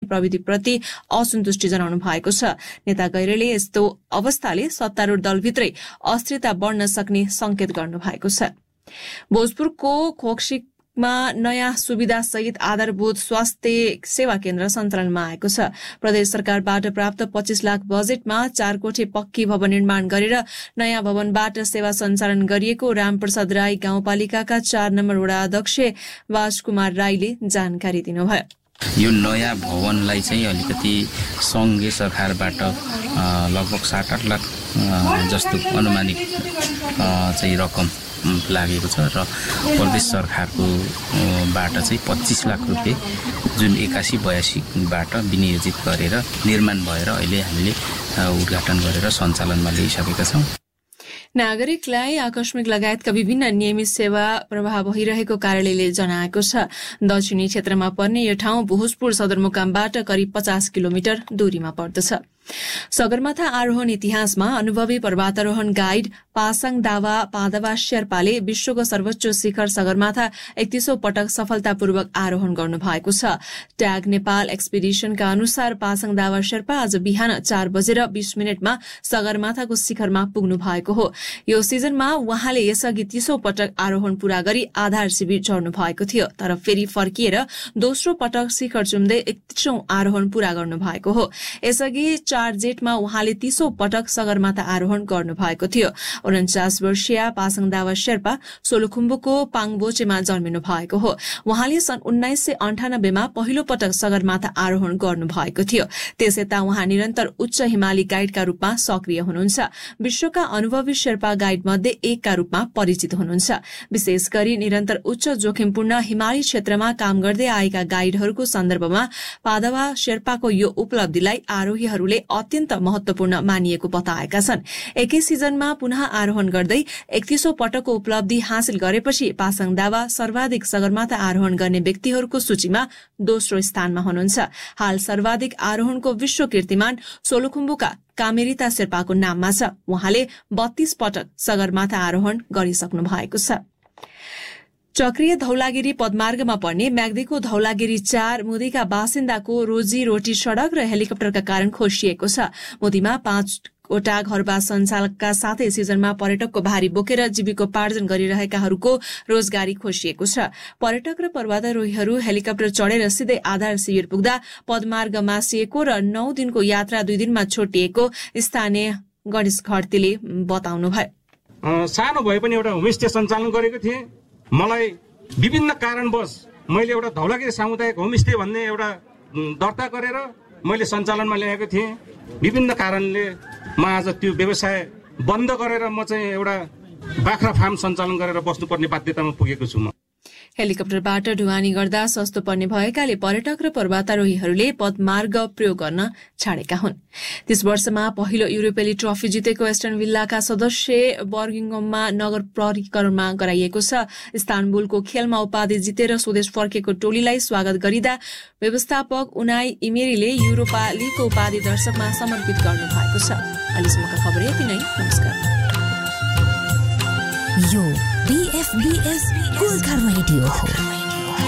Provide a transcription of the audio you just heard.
प्रविधिप्रति असन्तुष्टि जनाउनु भएको छ। नेता गैरेले यस्तो अवस्थाले सत्तारूढ दलभित्रै अस्थिरता बढ्न सक्ने संकेत गर्नु भएको छ। भोजपुरको खोक्सीमा नयाँ सुविधा सहित आधारभूत स्वास्थ्य सेवा केन्द्र सञ्चालनमा आएको छ। प्रदेश सरकारबाट प्राप्त 25 लाख बजेटमा 4 कोठे पक्की भवन निर्माण गरेर नयाँ भवनबाट सेवा सञ्चालन गरिएको रामप्रसाद राई गाउँपालिकाका 4 नम्बर वडा अध्यक्ष वासकुमार राईले जानकारी दिनुभयो। यो नयाँ भवनलाई चाहिँ अलिकति सङ्घीय सरकारबाट लगभग 7-8 लाख जस्तो अनुमानित चाहिँ रकम लागेको छ र प्रदेश सरकारको बाट चाहिँ 25 लाख रुपियाँ जुन 81-82बाट विनियोजित गरेर निर्माण भएर अहिले हामीले उद्घाटन गरेर सञ्चालनमा ल्याइसकेका छौँ। नागरिकलाई आकस्मिक लगायतका विभिन्न नियमित सेवा प्रवाह भइरहेको कार्यालयले जनाएको छ। दक्षिणी क्षेत्रमा पर्ने यो ठाउँ भोजपुर सदरमुकामबाट करिब 50 किलोमिटर दूरीमा पर्दछ। सगरमाथा आरोहण इतिहासमा अनुभवी पर्वतारोहण गाइड पासाङ दावा पादवा शेर्पाले विश्वको सर्वोच्च शिखर सगरमाथा 31औं पटक सफलतापूर्वक आरोहण गर्नु भएको छ। ट्याग नेपाल एक्सपिडिशनका अनुसार पासाङ दावा शेर्पा आज बिहान 4:20 सगरमाथाको शिखरमा पुग्नु भएको हो। यो सिजनमा उहाँले यसअघि 30औं पटक आरोहण पूरा गरी आधार शिविर चढ्नु भएको थियो, तर फेरि फर्किएर दोस्रो पटक शिखर चुम्दै 31औं आरोहण पूरा गर्नु भएको हो। यसअघि 4 जेठमा उहाँले 30औं पटक सगरमाथा आरोहण गर्नु भएको थियो। 49 वर्षीय पासाङ दावा शेर्पा सोलुखुम्बुको पाङबोचेमा जन्मिनु भएको हो। उहाँले सन् 1998 मा पहिलो पटक सगरमाथा आरोहण गर्नु भएको थियो। त्यसयता उहाँ निरन्तर उच्च हिमाली गाइडका रूपमा सक्रिय हुनुहुन्छ। विश्वका अनुभवी शेर्पा गाइड मध्ये एकका रूपमा परिचित हुनुहुन्छ। विशेष गरी निरन्तर उच्च जोखिमपूर्ण हिमाली क्षेत्रमा काम गर्दै आएका गाइडहरूको सन्दर्भमा पादवा शेर्पाको यो उपलब्धिलाई आरोहीहरूले अत्यन्त महत्वपूर्ण मानिएको बताएका छन्। एकै सिजनमा पुनः आरोहण गर्दै 31औं पटकको उपलब्धि हासिल गरेपछि पासाङ दावा सर्वाधिक सगरमाथा आरोहण गर्ने व्यक्तिहरूको सूचीमा दोस्रो स्थानमा हुनुहुन्छ। हाल सर्वाधिक आरोहणको विश्व कीर्तिमान सोलुखुम्बुका कामेरिता शेर्पाको नाममा छ। उहाँले 32 पटक सगरमाथा आरोहण गरिसक्नु भएको छ। चक्रिय धौलागिरी पदमार्गमा पर्ने म्याग्दीको धौलागिरी 4 मुदीका बासिन्दाको रोजी रोटी सड़क र हेलिकप्टरका कारण खोसिएको छ। मुदीमा 5वटा घरबास सञ्चालकका साथै सिजनमा पर्यटकको भारी बोकेर जीविकोपार्जन गरिरहेकाहरूको रोजगारी खोसिएको छ। पर्यटक र पर्वतारोहीहरू हेलिकप्टर चढेर सिधै आधार शिविर पुग्दा पदमार्ग मासिएको र 9 दिनको यात्रा 2 दिनमा छोटिएको स्थानीय गणेश घरतीले बताउनुभयो। सानो भए पनि एउटा होमस्टे सञ्चालन गरेको थिएँ। मलाई विभिन्न कारणवश मैले एउटा धौलागिरी सामुदायिक होमस्टे भन्ने एउटा दर्ता गरेर मैले सञ्चालनमा ल्याएको थिएँ। विभिन्न कारणले म आज त्यो व्यवसाय बन्द गरेर म चाहिँ एउटा बाख्रा फार्म सञ्चालन गरेर बस्नुपर्ने बाध्यतामा पुगेको छु। म हेलिकप्टरबाट ढुवानी गर्दा सस्तो पर्ने भएकाले पर्यटक र पर्वतारोहीहरूले पदमार्ग प्रयोग गर्न छाडेका हुन्। 30 वर्षमा पहिलो युरोपेली ट्रफी जितेको एस्टन विल्लाका सदस्य बर्मिङहममा नगर परिक्रमा गराइएको छ। इस्तानबुलको खेलमा उपाधि जितेर स्वदेश फर्केको टोलीलाई स्वागत गरिँदा व्यवस्थापक उनाई इमेरीले युरोपालीको उपाधि दर्शकमा समर्पित गर्नु भएको छ। अहिलेसम्मका खबर यति नै। नमस्कार। यो BFBS गोर्खा रेडियो हो।